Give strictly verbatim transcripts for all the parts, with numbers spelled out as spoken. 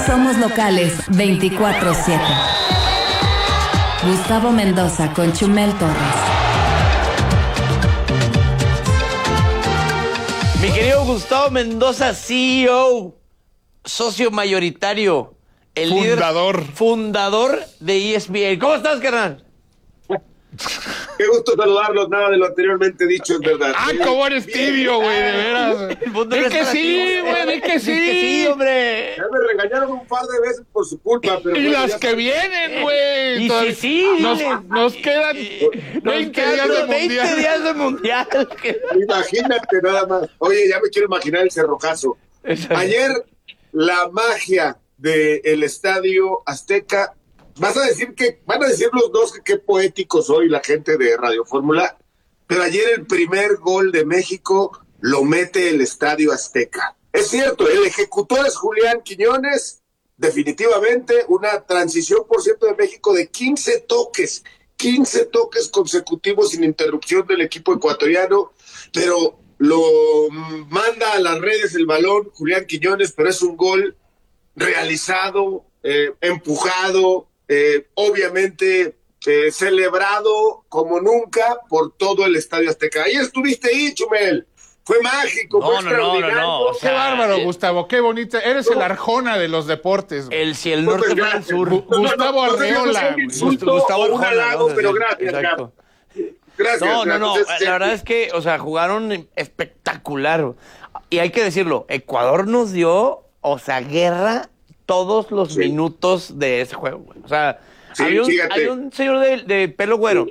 somos locales veinticuatro siete. Gustavo Mendoza con Chumel Torres. Mi querido Gustavo Mendoza, C E O, socio mayoritario, el fundador. líder fundador de E S P N. ¿Cómo estás, carnal? Qué gusto saludarlos, nada de lo anteriormente dicho es verdad. Ah, cómo eres tibio, güey, de veras. Di que sí, güey, di que sí. Di que sí, hombre. Ya me regañaron un par de veces por su culpa, pero... Y bueno, las que sabes. vienen, güey. Y sí, sí, nos, dile. nos quedan Nos veinte quedan días de veinte mundial. días de mundial. Imagínate nada más. Oye, ya me quiero imaginar el cerrojazo. Exacto. Ayer, la magia del Estadio Azteca... Vas a decir que, van a decir los dos que qué poéticos soy la gente de Radio Fórmula, pero ayer el primer gol de México lo mete el Estadio Azteca. Es cierto, el ejecutor es Julián Quiñones, definitivamente una transición, por cierto, de México de quince toques, quince toques consecutivos sin interrupción del equipo ecuatoriano, pero lo manda a las redes el balón Julián Quiñones, pero es un gol realizado, eh, empujado, Eh, obviamente eh, celebrado como nunca por todo el Estadio Azteca. Ahí estuviste ahí, Chumel. Fue mágico, No, fue no, no, extraordinario. no, no, o Qué sea, bárbaro, eh, Gustavo, qué bonita. Eres el Arjona de los deportes, güey. El si el norte Pues, fuera el gracias. sur. Gu- Gustavo No, no, no, no, no, Arreola, no, no, güey. insulto Gustavo o un Arjona, halago, vamos a pero decir. gracias, Exacto. Gracias. No, no, no. Entonces, La verdad es que, o sea, jugaron espectacular. Y hay que decirlo, Ecuador nos dio, o sea, guerra todos los Sí. minutos de ese juego, güey. O sea, Sí, había, un, fíjate. había un señor de, de pelo güero.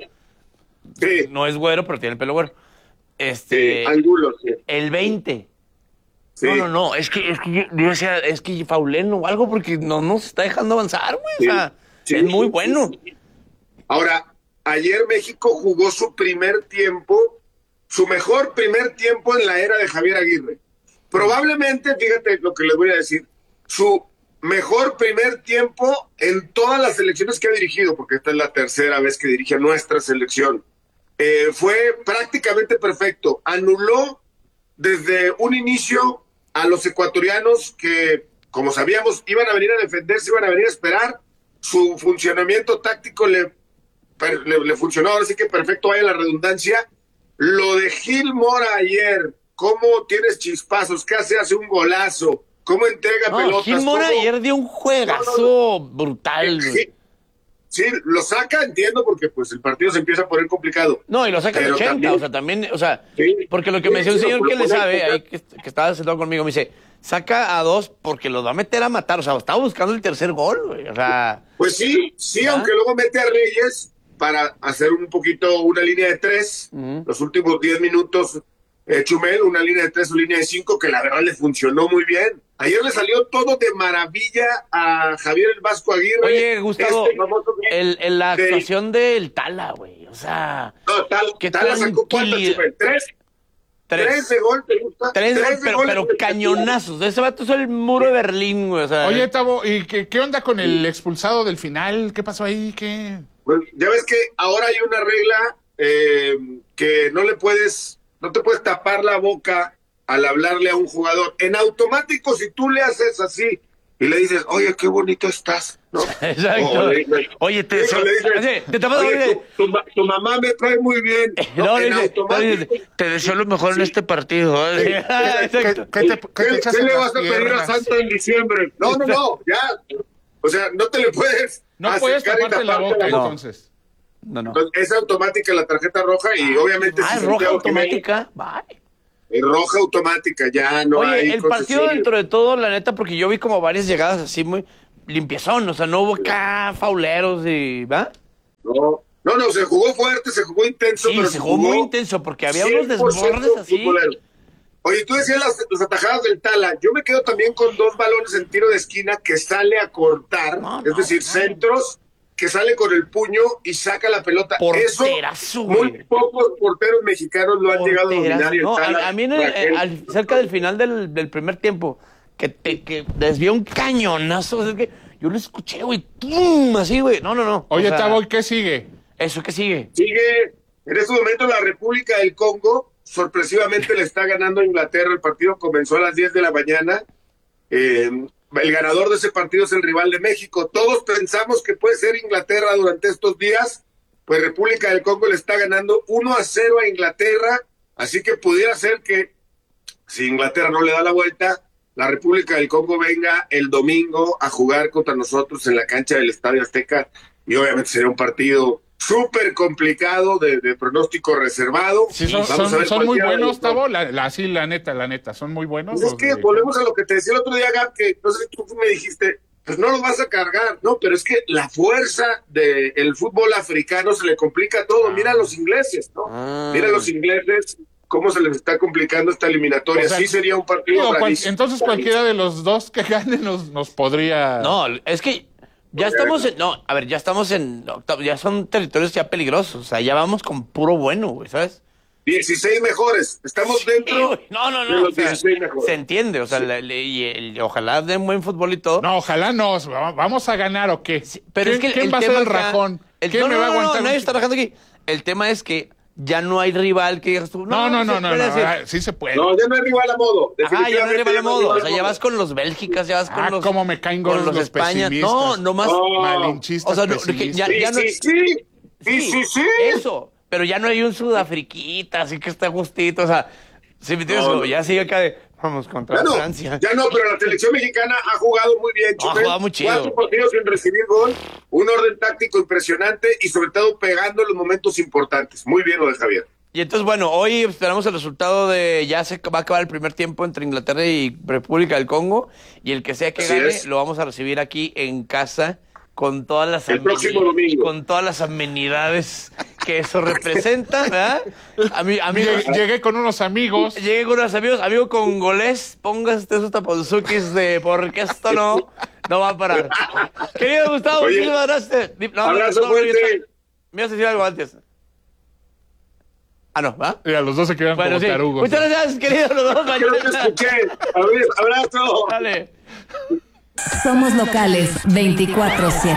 sí, No es güero, pero tiene el pelo güero. sí, Este, ángulos, sí. el veinte. Sí. No, no, no. Es que, es que yo, yo decía, es que Faulén o algo, porque no nos está dejando avanzar, güey. Sí. O sea, Sí, es muy sí, bueno. sí, sí. Ahora, ayer México jugó su primer tiempo, su mejor primer tiempo en la era de Javier Aguirre. Probablemente, fíjate lo que les voy a decir, su mejor primer tiempo en todas las selecciones que ha dirigido, porque esta es la tercera vez que dirige a nuestra selección. Eh, fue prácticamente perfecto. Anuló desde un inicio a los ecuatorianos que, como sabíamos, iban a venir a defenderse, iban a venir a esperar. Su funcionamiento táctico le, le, le funcionó, ahora sí que perfecto, vaya la redundancia. Lo de Gil Mora ayer, cómo tienes chispazos, qué hace, hace un golazo, cómo entrega No, pelotas. Gil Mora cómo- ayer dio un juegazo No, brutal, güey. Sí, sí, lo saca, entiendo, porque pues el partido se empieza a poner complicado. No, y lo saca de Pero ochenta, también- o sea, también, o sea, Sí. porque lo que Sí, me decía un sí, señor lo- que lo le pone sabe, a ahí que, que estaba sentado conmigo, me dice, saca a dos porque los va a meter a matar, o sea, estaba buscando el tercer gol, güey, o sea, Pues sí, sí, ¿Ah? aunque luego mete a Reyes para hacer un poquito una línea de tres, Ujú. los últimos diez minutos, eh, Chumel, una línea de tres o línea de cinco, que la verdad le funcionó muy bien. Ayer le salió todo de maravilla a Javier el Vasco Aguirre. oye, Gustavo, Este famoso- el, el- la de- actuación del Tala, güey, o sea, No, tal, ¿qué tal la sacó cuánto, tranquilidad? Chumel, tres, tres, tres, de gol, ¿te gusta? tres, de pero, gol, pero pues, cañonazos, ese vato es el muro de Berlín, güey, o sea, Oye, Tavo, ¿y qué, qué onda con el expulsado del final? ¿Qué pasó ahí? ¿Qué? Pues, ya ves que ahora hay una regla eh, que no le puedes, no te puedes tapar la boca al hablarle a un jugador. En automático, si tú le haces así y le dices, oye, qué bonito estás, ¿no? exacto. O le- le- Oye, te, Hijo, le dices, oye, te tapas la oye, boca. tu, tu ma- tu mamá me trae muy bien. No, en dice, no, automático. dice, te deseo lo mejor en este partido. ¿eh? Sí. Exacto. ¿Qué te, qué te ¿Qué, echas qué en le las vas a pedir a piernas? Santo en diciembre? No, no, no, ya. O sea, no te le puedes No puedes acercar y taparte la taparte boca, No. entonces. No, no. Entonces, es automática la tarjeta roja y obviamente Ah, si es roja Santiago Jiménez- automática. Bye. es roja automática, ya no hay Oye, el partido concesión. dentro de todo, la neta, porque yo vi como varias llegadas así muy limpiezón, o sea, no hubo acá fauleros y, ¿va? No, no, no, se jugó fuerte, se jugó intenso, Sí, pero se jugó muy intenso porque había unos cien por ciento desbordes así. futbolero. Oye, tú decías las, las atajadas del Tala. Yo me quedo también con dos balones en tiro de esquina que sale a cortar, No, es no, decir, no. centros que sale con el puño y saca la pelota. Eso, Porterazo, muy güey. pocos porteros mexicanos lo han llegado a Porteras. dominar. Y el No, Tala, a, a mí en el- Raquel, al- cerca del final del, del primer tiempo, que, te, que desvió un cañonazo, o sea, que yo lo escuché, güey, ¡tum! Así, güey. No, no, no. Oye, O sea, Tavo, ¿y qué sigue? ¿Eso qué sigue? Sigue, en este momento la República del Congo sorpresivamente le está ganando a Inglaterra. El partido comenzó a las diez de la mañana. Eh, el ganador de ese partido es el rival de México. Todos pensamos que puede ser Inglaterra durante estos días, pues República del Congo le está ganando uno a cero a Inglaterra, así que pudiera ser que si Inglaterra no le da la vuelta, la República del Congo venga el domingo a jugar contra nosotros en la cancha del Estadio Azteca, y obviamente sería un partido súper complicado, de, de pronóstico reservado. Sí, son, son, son muy buenos, Tavo, la, la, sí, la neta, la neta, son muy buenos. Pues es que de... volvemos a lo que te decía el otro día, Gab, que no sé si tú me dijiste, pues no los vas a cargar, no, pero es que la fuerza del fútbol africano se le complica todo. Ah. Mira a los ingleses, ¿no? Ah. Mira a los ingleses, cómo se les está complicando esta eliminatoria. O sea, sí sería un partido digo, cual, entonces cualquiera de los dos que gane nos, nos podría... No, es que... Ya estamos en, no, a ver, ya estamos en, ya son territorios ya peligrosos, o sea, ya vamos con puro bueno, güey, ¿sabes? dieciséis mejores, estamos sí, dentro güey. No, no, no, de los o sea, dieciséis mejores. Se entiende, o sea, sí. le, le, y, el, ojalá den buen fútbol y todo. No, ojalá no, vamos a ganar o qué. Sí, pero ¿Quién, es que ¿quién el va a ser el rajón? El, ¿Quién no, me no, va a aguantar? No, no, nadie está rajando aquí. El tema es que ya no hay rival que digas tú. No, no, no, no, no, no, no sí se puede. No, ya no hay rival a modo. Ajá, ya no hay rival a modo. O sea, ya vas con los Bélgicas, ya vas con ah, los. Cómo me caen con los, los España. No, nomás. Oh, malinchistas. O sea, no, ya, ya no. Sí, sí, sí. Sí, sí, sí. Eso. Pero ya no hay un sudafriquita, así que está gustito. O sea, si me entiendes, no, no. Ya sigue acá de. Vamos contra ya no, Francia. Ya no, pero la selección mexicana ha jugado muy bien, no, ha jugado muy chido. Cuatro partidos sin recibir gol, un orden táctico impresionante y sobre todo pegando en los momentos importantes. Muy bien lo de Javier. Y entonces, bueno, hoy esperamos el resultado de... Ya se va a acabar el primer tiempo entre Inglaterra y República del Congo. Y el que sea que Así gane, es. lo vamos a recibir aquí en casa con todas las... El próximo domingo. Con todas las amenidades que eso representa, ¿verdad? A mí, amigos, llegué, llegué con unos amigos. Llegué con unos amigos. Amigo congolés, póngase esos taponzukis de... Porque esto no, no va a parar. Querido Gustavo, Oye, muchísimas gracias. No, abrazo no, no, fuerte. Me ibas a decir algo antes. Ah, no, ¿va? Mira, los dos se quedan bueno, como sí. tarugos. Muchas gracias, querido. Los dos Creo que escuché. Abrazo. Dale. Somos locales veinticuatro siete.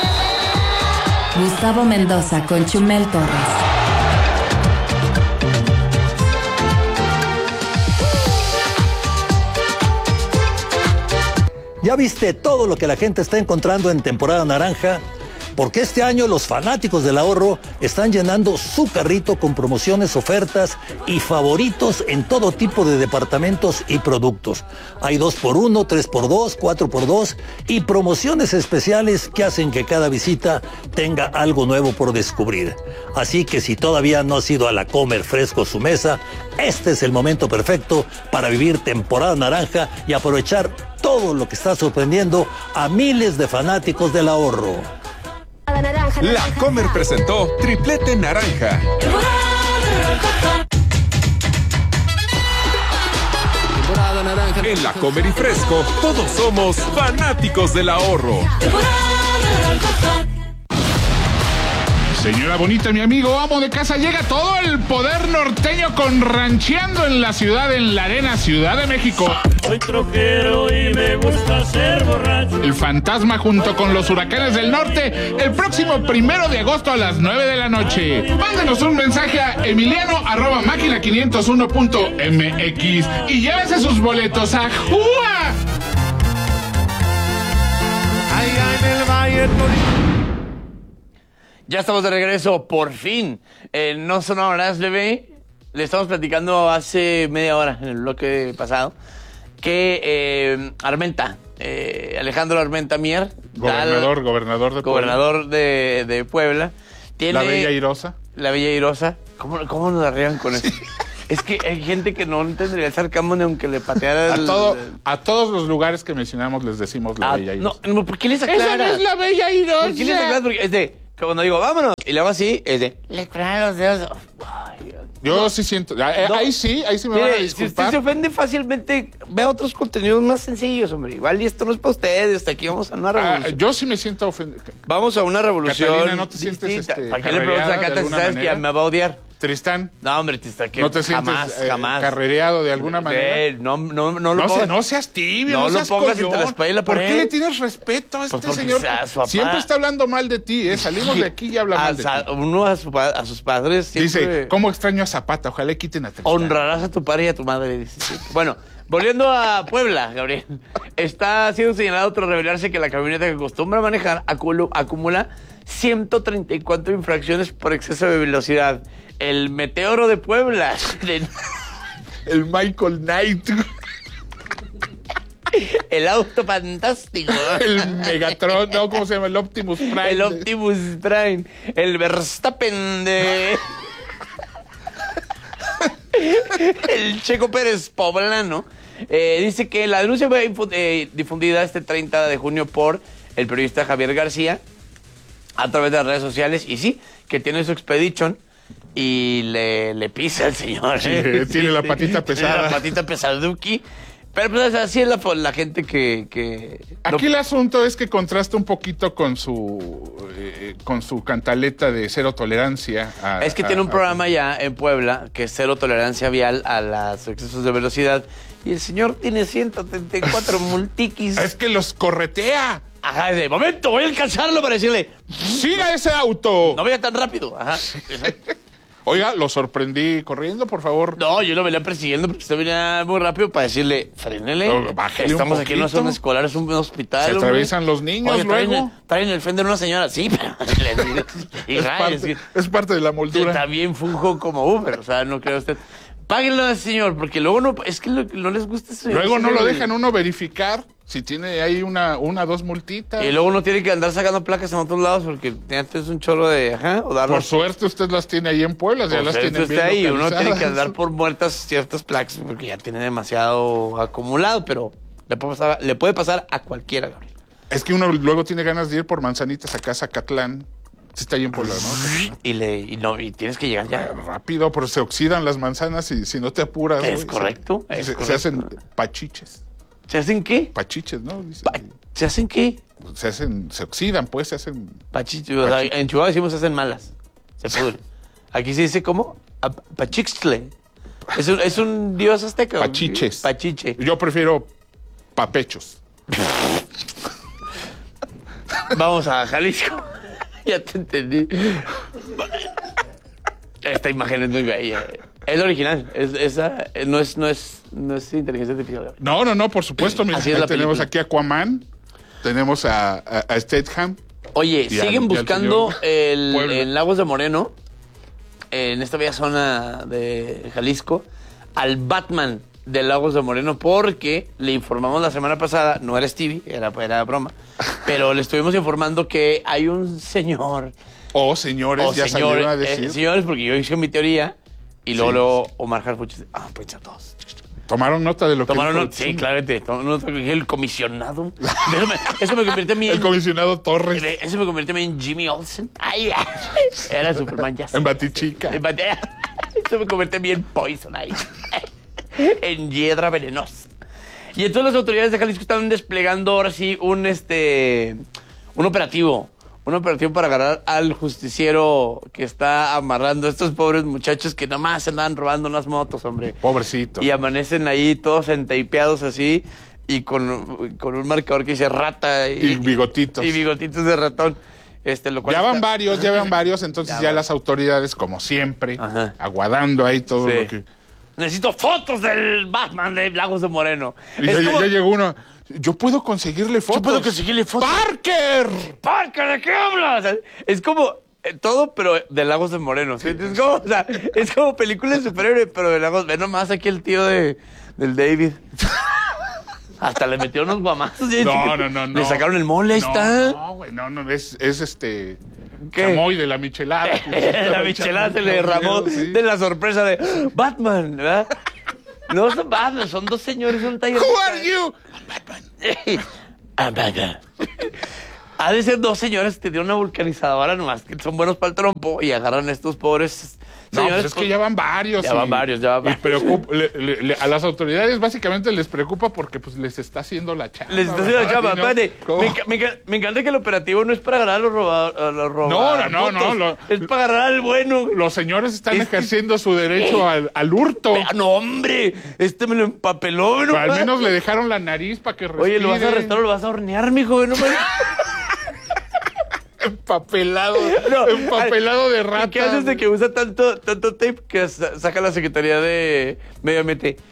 Gustavo Mendoza con Chumel Torres. ¿Ya viste todo lo que la gente está encontrando en temporada naranja? Porque este año los fanáticos del ahorro están llenando su carrito con promociones, ofertas y favoritos en todo tipo de departamentos y productos. Hay dos por uno, tres por dos, cuatro por dos y promociones especiales que hacen que cada visita tenga algo nuevo por descubrir. Así que si todavía no has ido a la Comer Fresco su mesa, este es el momento perfecto para vivir temporada naranja y aprovechar todo lo que está sorprendiendo a miles de fanáticos del ahorro. La Comer presentó Triplete Naranja. En La Comer y Fresco, todos somos fanáticos del ahorro. Señora bonita, mi amigo, amo de casa, llega todo el poder norteño con Rancheando en la Ciudad, en la Arena, Ciudad de México. Soy troquero y me gusta ser borracho. El Fantasma junto con los Huracanes del Norte, el próximo primero de agosto a las nueve de la noche. Mándenos un mensaje a emiliano arroba máquina quinientos uno punto m x y llévese sus boletos a Jua. Allá en el Valle. Ya estamos de regreso, por fin. Eh, no sonaba nada, bebé. Le estamos platicando hace media hora, en el bloque pasado, que eh, Armenta, eh, Alejandro Armenta Mier, gobernador, tal, gobernador de gobernador Puebla. De, de Puebla, tiene la Bella Irosa. La Bella Irosa. ¿Cómo, cómo nos arreglan con eso? Es que hay gente que no tendría el sarcasmo ni aunque le pateara el... A, todo, a todos los lugares que mencionamos les decimos la a, Bella Irosa. No, ¿por qué les aclaras? ¡Esa no es la Bella Irosa! ¿Por qué les aclaras? Porque es de... Cuando digo, vámonos, y luego así, es de... Le claro los dedos. Ay, yo no. sí siento... Ahí, no. ahí sí, ahí sí me Mire, van a disculpar. Si usted se ofende fácilmente, vea otros contenidos más sencillos, hombre. Igual y esto no es para ustedes, hasta aquí vamos a una revolución. Ah, yo sí me siento ofendido. Vamos a una revolución. Catalina, ¿no te sientes este, ¿Para qué le preguntas a Cata si sabes manera? Que ya me va a odiar? Tristán. No, hombre, Tristán, que no te jamás, sientes, eh, jamás. carrereado de alguna manera. Eh, no, no, no, lo no, pongas, se, no seas tibio, no, no lo seas pongas collón. entre la espalda y la pared. ¿Por qué le tienes respeto a este pues señor? Su siempre está hablando mal de ti, ¿eh? Salimos de aquí y habla a, mal de a, ti. Uno a, su, a sus padres siempre... Dice, ¿cómo extraño a Zapata? Ojalá quiten a Tristán. Honrarás a tu padre y a tu madre. Dice, sí. Bueno, Volviendo a Puebla, Gabriel. Está siendo señalado tras revelarse que la camioneta que acostumbra manejar aculo- acumula ciento treinta y cuatro infracciones por exceso de velocidad. El Meteoro de Puebla. El Michael Knight. El auto fantástico. El Megatron, no, ¿cómo se llama? El Optimus Prime. El Optimus Prime. El Verstappen de... El Checo Pérez poblano. Eh, dice que la denuncia fue infu- eh, difundida este treinta de junio por el periodista Javier García a través de las redes sociales. Y sí, que tiene su expedition y le, le pisa al señor. Sí, tiene la patita pesada. Tiene la patita pesaduki. Pero pues así es la, la gente que... que Aquí no- el asunto es que contrasta un poquito con su eh, con su cantaleta de cero tolerancia. A, Es que a- tiene un a- programa ya en Puebla que es cero tolerancia vial a los excesos de velocidad. Y el señor tiene ciento treinta y cuatro multiquis. Es que los corretea. Ajá, de momento voy a alcanzarlo para decirle, ¡Siga ese auto! no vaya tan rápido. Ajá. Oiga, lo sorprendí corriendo, por favor. No, yo lo venía persiguiendo porque usted venía muy rápido para decirle, frénele. No, bájele un Estamos aquí en una poquito. zona escolar, es un hospital. Se hombre. atraviesan los niños Oye, traen luego. el- Traen el Fender una señora, sí, pero... y Es rayos, parte, sí. es parte de la moldura. También funjo como Uber, o sea, no creo usted. Páguenlo, señor, porque luego no, es que lo- no les gusta eso. Luego no eso lo de- dejan uno verificar si tiene ahí una, una dos multitas. Y luego uno tiene que andar sacando placas en otros lados porque antes es un cholo de, ajá, o darlo. Por suerte usted las tiene ahí en Puebla, ya Por las suerte tiene usted bien ahí, uno tiene que localizadas. andar por muertas ciertas placas porque ya tiene demasiado acumulado, pero le puede pasar, le puede pasar a cualquiera, Gabriel. Es que uno luego tiene ganas de ir por manzanitas acá a Zacatlán. Sí está ahí en Puebla, ¿no? Y le, y no, y tienes que llegar ya. Rápido, pero se oxidan las manzanas y si no te apuras. Es güey, correcto, Se, es se- se correcto. hacen pachiches. ¿Se hacen qué? Pachiches, ¿no? Dice- Pa- ¿Se hacen qué? Se hacen, se oxidan, pues, se hacen. Pachichi, o sea, en Chihuahua decimos se hacen malas. Se pudren. Aquí se dice ¿cómo? A- Pachixtle. Es un, es un dios azteca. ¿o qué? Pachiches. Pachiche. Yo prefiero papechos. Vamos a Jalisco. Ya te entendí. Esta imagen es muy bella. Es la original. Es, esa eh, no es, no es, no es inteligencia artificial. No, no, no, por supuesto. Mira, Así es ahí la tenemos película. aquí a Aquaman, tenemos a, a, a Statham. Oye, Y al- siguen y al buscando señor el, Puebla. en Lagos de Moreno, en esta bella zona de Jalisco, al Batman de Lagos de Moreno, porque le informamos la semana pasada, no era Stevie, era, era broma, pero le estuvimos informando que hay un señor, O señores, o ya señores, salieron a eh, decir. señores, porque yo hice mi teoría, y luego, Sí. luego Omar Harfuch dice, ah, pues a todos. Tomaron nota de lo Tomaron que. nota, sí, claramente, tomaron nota que el comisionado. Eso me, eso me convierte a mí El en... comisionado Torres Eso me convierte en Jimmy Olsen. Ay, era Superman ya. en Batichica. En bate- Eso me convierte en bien Poison ahí. En hiedra venenosa. Y entonces las autoridades de Jalisco están desplegando ahora sí un este un operativo. Un operativo para agarrar al justiciero que está amarrando a estos pobres muchachos que nomás se andan robando unas motos, hombre. Pobrecito. Y amanecen ahí todos enteipeados así y con, con un marcador que dice rata y, Y bigotitos. y bigotitos de ratón. Este, lo cual Ya van está- varios, ya van varios, entonces Ya ya, van. las autoridades, como siempre, Ajá. aguardando ahí todo Sí. lo que. Necesito fotos del Batman de Lagos de Moreno. Y Es ya, como- ya llegó uno. Yo puedo conseguirle fotos. Yo puedo conseguirle fotos. ¡Parker! Parker, ¿de qué hablas? O sea, es como eh, todo, pero de Lagos de Moreno. ¿sí? Es, como, o sea, es como película de superhéroe, pero de Lagos. Ve nomás aquí el tío de, del David. Hasta le metió unos guamazos. ¿sí? No, no, no, no. Le sacaron el mole, ahí no, está. No, güey, no, no, es, es este. ¿Qué? Chamoy de la michelada. La michelada se le derramó Sí. de la sorpresa de Batman, ¿verdad? No son Batman, son dos señores, un taller. Who are you? I'm Batman. Ha de ser dos señores que tienen una vulcanizadora nomás, que son buenos para el trompo y agarran a estos pobres No, señores. pues es con- que ya van varios. Ya van varios, ya van y varios. preocupa- le- le- le- a las autoridades básicamente les preocupa porque pues les está haciendo la chamba. Les está haciendo la ¿verdad? chamba. Y no- Espérate, ¿cómo? me, enca- me enca- me encanta que el operativo no es para agarrar a los robados. A los roba- No, no, no, putos, no, Es para agarrar al bueno. Los señores están Es que- ejerciendo su derecho al, al hurto. Ah, no, hombre. Este me lo empapeló, ¿no? Pero al menos le dejaron la nariz para que respire. Oye, ¿lo vas a arrestar o lo vas a hornear, mijo? No me... Empapelado. No, empapelado de rata. ¿Qué haces de que usa tanto, tanto tape que sa- saca la Secretaría de Medio Ambiente?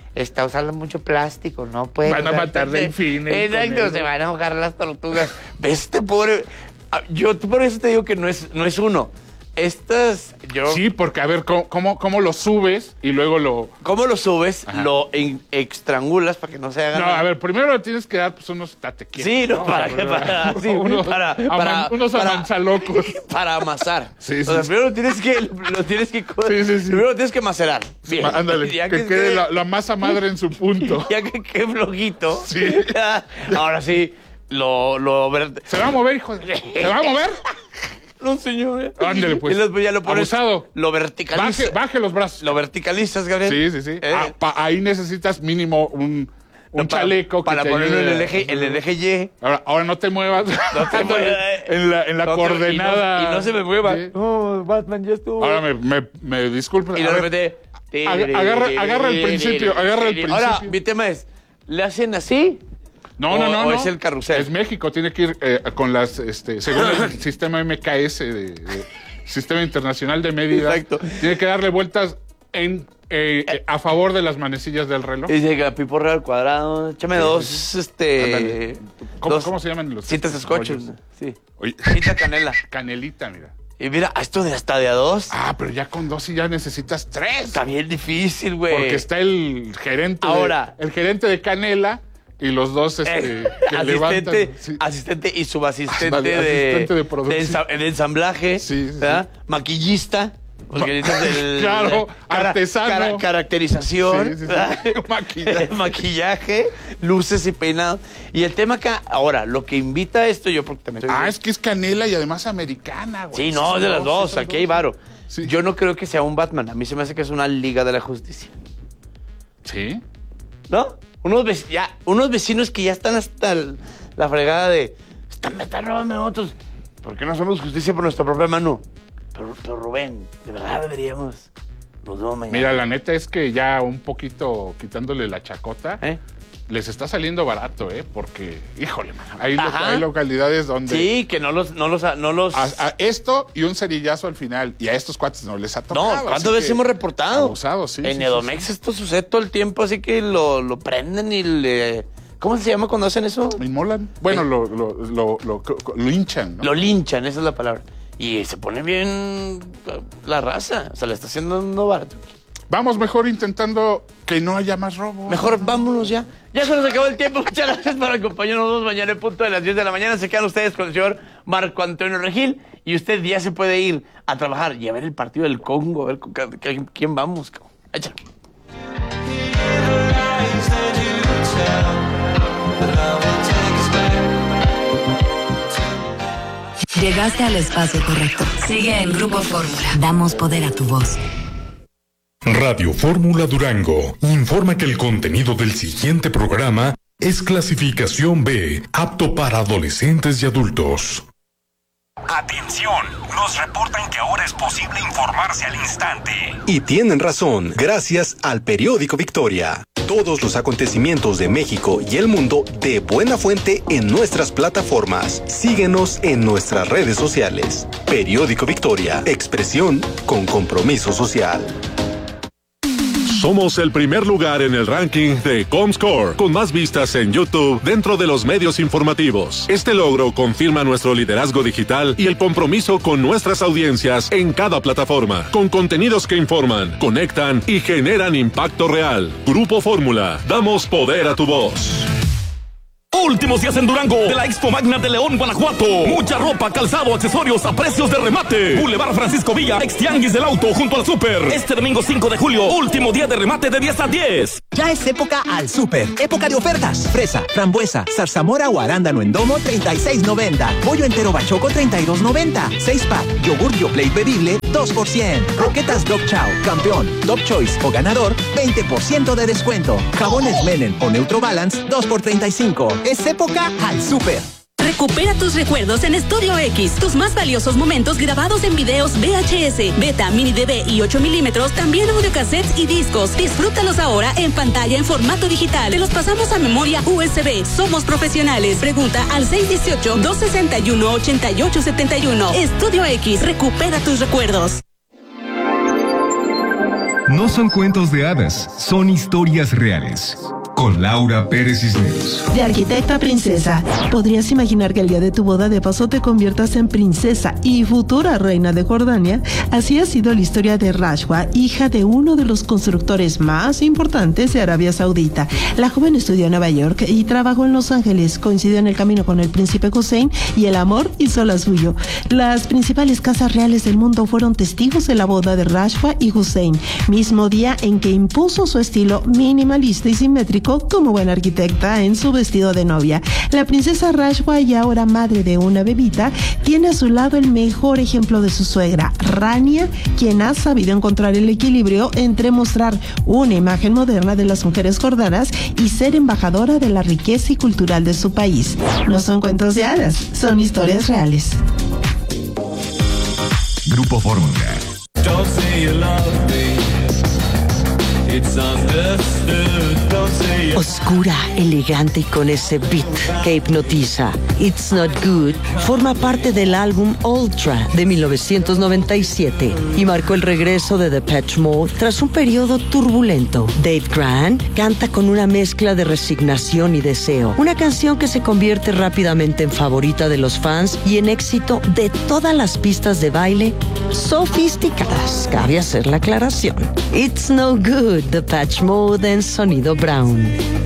está usando mucho plástico, no puede. Van a matar delfines. Exacto, se van a ahogar las tortugas. Este pobre. Yo por eso te digo que no es, no es uno. Estas, yo... Sí, porque a ver, ¿cómo, cómo, cómo lo subes y luego lo... ¿Cómo lo subes? Ajá. Lo en, estrangulas para que no se haga No, nada. a ver, primero le tienes que dar pues unos tatequietos. Sí, no, para, Pero- para, sí, unos, para, aman- para, unos para- amanzalocos. para amasar. Sí, sí, O sea, sí. primero lo tienes que, lo tienes que, co- Sí, sí, sí. primero lo tienes que macerar. Bien. Ma- Ándale, Ya que, quede la, la masa madre en su punto. Ya que quede flojito. Sí. Ahora sí, lo, lo ver- ¿Se va a mover, hijo de... ¿Se va a mover? No, señor. Ándale, pues. Y después ya lo pones. Abusado. Lo verticalizas. Baje, baje los brazos. Lo verticalizas, Gabriel. Sí, sí, sí. Eh, Ah, pa- ahí necesitas mínimo un, un para- chaleco. que Para te ponerlo en ayude el a- eje, en el eje Y. Ahora, ahora no te muevas. No te muevas. en la, en la No te- coordenada. Y no, y no se me mueva. Sí. Oh, Batman, ya estuvo. Ahora me, me, me disculpen. Y A de ver, repente. ag- agarra- agarra el principio, agarra el Ahora, principio. mi tema es: ¿le hacen así? No, o- no, no. o no. es el carrusel. Es México, tiene que ir eh, con las, este, según el sistema M K S, de, de- Sistema Internacional de Medidas. Exacto. Tiene que darle vueltas en, eh, eh, a favor de las manecillas del reloj. Dice que piporra al cuadrado. Échame dos, este. Ándale. ¿Cómo, dos ¿Cómo se llaman los cintas scotch. rollos? Sí. Oye. Cinta canela. Canelita, mira. Y mira, esto de hasta de a dos. Ah, pero ya con dos y ya necesitas tres. Está bien difícil, güey. Porque está el gerente. Ahora. De, el gerente de Canela y los dos este, Eh, que asistente, levantan. Sí. asistente y subasistente Ándale, de, asistente de producción. ensa- de ensamblaje, Sí, sí, ¿verdad? Maquillista, porque necesitas el Claro, artesano. caracterización, Sí, sí, sí. ¿verdad? Maquillaje. Maquillaje, luces y peinado. Y el tema acá, ahora, lo que invita a esto, yo porque también soy Ah, de- es que es Canela y además americana, güey. Sí, no, es de las dos, son aquí hay varo. Sí. Yo no creo que sea un Batman, a mí se me hace que es una Liga de la Justicia. Sí. ¿No? Unos, vec- ya, unos vecinos que ya están hasta el- la fregada de... Están, me están robando nosotros. ¿Por qué no hacemos justicia por nuestra propia mano? Pero, pero Rubén, de verdad deberíamos. Nos vemos mañana. Mira, la neta es que ya un poquito quitándole la chacota, ¿Eh? les está saliendo barato, ¿eh? Porque, híjole, mano, hay, lo- Ajá. hay localidades donde... Sí, que no los... No los, no los... A, a esto y un cerillazo al final. Y a estos cuates no les ha tocado. no, ¿cuántas así veces que- hemos reportado? Abusados, sí. En sí, Edomex sí, sí. esto sucede todo el tiempo, así que lo, lo prenden y le... ¿Cómo se llama cuando hacen eso? ¿Me inmolan? Bueno, Eh. lo, lo, lo, lo- lo hinchan, ¿no? Lo linchan, esa es la palabra. Y se pone bien la raza. O sea, le está haciendo barato. Vamos mejor intentando que no haya más robo. Mejor vámonos ya. Ya se nos acabó el tiempo. Muchas gracias por acompañarnos mañana en punto de las diez de la mañana. Se quedan ustedes con el señor Marco Antonio Regil. Y usted ya se puede ir a trabajar y a ver el partido del Congo. A ver con ca- ca- quién vamos. cabrón. Échale. Llegaste al espacio correcto. Sigue en Grupo Fórmula. Damos poder a tu voz. Radio Fórmula Durango informa que el contenido del siguiente programa es clasificación B, apto para adolescentes y adultos. Atención, nos reportan que ahora es posible informarse al instante. Y tienen razón, gracias al periódico Victoria. Todos los acontecimientos de México y el mundo de buena fuente en nuestras plataformas. Síguenos en nuestras redes sociales. Periódico Victoria, expresión con compromiso social. Somos el primer lugar en el ranking de Comscore, con más vistas en YouTube dentro de los medios informativos. Este logro confirma nuestro liderazgo digital y el compromiso con nuestras audiencias en cada plataforma, con contenidos que informan, conectan y generan impacto real. Grupo Fórmula, damos poder a tu voz. Últimos días en Durango de la Expo Magna de León, Guanajuato. Mucha ropa, calzado, accesorios a precios de remate. Boulevard Francisco Villa, ex Tianguis del Auto, junto al Súper. Este domingo cinco de julio, último día de remate de diez a diez. Ya es época al Súper. Época de ofertas. Fresa, frambuesa, zarzamora o arándano en domo, treinta y seis noventa. Pollo entero bachoco, treinta y dos noventa. seis pack. Yogur Bioplate bebible, dos por cien. Roquetas Dog Chow, campeón, Top Choice o ganador, veinte por ciento de descuento. Jabones Menen o Neutro Balance, dos por treinta y cinco. Es época al Súper. Recupera tus recuerdos en Studio X. Tus más valiosos momentos grabados en videos V H S, Beta, Mini D V y ocho milímetros, también audiocassettes y discos. Disfrútalos ahora en pantalla en formato digital. Te los pasamos a memoria U S B. Somos profesionales. Pregunta al seis uno ocho, dos seis uno, ocho ocho siete uno. Studio X. Recupera tus recuerdos. No son cuentos de hadas, son historias reales. Con Laura Pérez Cisneros. De arquitecta a princesa, ¿podrías imaginar que el día de tu boda de paso te conviertas en princesa y futura reina de Jordania? Así ha sido la historia de Rashwa, hija de uno de los constructores más importantes de Arabia Saudita. La joven estudió en Nueva York y trabajó en Los Ángeles. Coincidió en el camino con el príncipe Hussein y el amor hizo la suyo. Las principales casas reales del mundo fueron testigos de la boda de Rashwa y Hussein, mismo día en que impuso su estilo minimalista y simétrico como buena arquitecta en su vestido de novia. La princesa Rashwa, y ahora madre de una bebita, tiene a su lado el mejor ejemplo de su suegra, Rania, quien ha sabido encontrar el equilibrio entre mostrar una imagen moderna de las mujeres jordanas y ser embajadora de la riqueza y cultural de su país. No son cuentos de hadas, son historias reales. Grupo Fórmula. Don't say you love me. It's understood. Don't say you... Oscura, elegante y con ese beat que hipnotiza. It's Not Good forma parte del álbum Ultra de mil novecientos noventa y siete y marcó el regreso de Depeche Mode tras un periodo turbulento. Dave Grant canta con una mezcla de resignación y deseo, una canción que se convierte rápidamente en favorita de los fans y en éxito de todas las pistas de baile sofisticadas. Cabe hacer la aclaración. It's No Good, Depeche Mode en Sonido Brown.